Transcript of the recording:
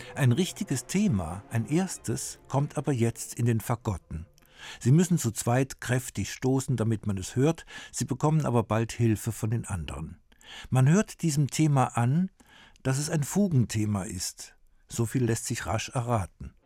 Ein richtiges Thema, ein erstes, kommt aber jetzt in den Fagotten. Sie müssen zu zweit kräftig stoßen, damit man es hört, sie bekommen aber bald Hilfe von den anderen. Man hört diesem Thema an, dass es ein Fugenthema ist. So viel lässt sich rasch erraten.